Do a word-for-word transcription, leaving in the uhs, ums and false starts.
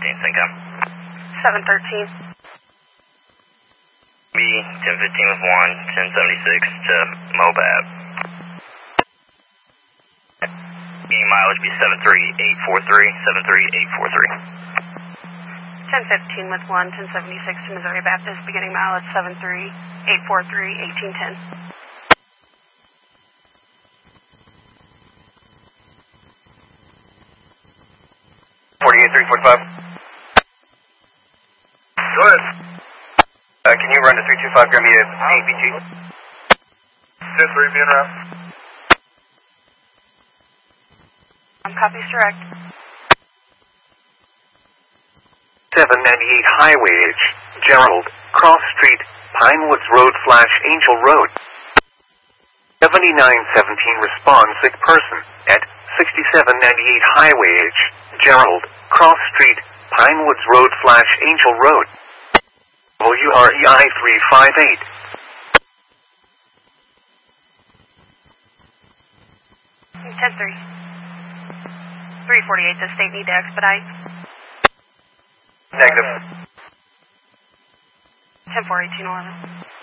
fifteen, Syncom. seven thirteen. B, ten fifteen with one, ten seventy-six to Mobab. B, mileage be seven three eight four three, seven three eight four three. ten fifteen with one, ten seventy-six to Missouri Baptist, beginning mileage seven three eight four three, eighteen ten. forty-eight three forty-five. Go ahead. Uh, can you run to three two five, grab me a A B G? ten three, being route. Um, copies direct. seven ninety-eight Highway H, Gerald, Cross Street, Pinewoods Road slash Angel Road. seventy-nine seventeen respond sick person at sixty-seven ninety-eight Highway H, Gerald, Cross Street, Pinewoods Road slash Angel Road. W R E I three five eight. ten three. three forty-eight to state need to expedite. Negative. ten four eighteen eleven.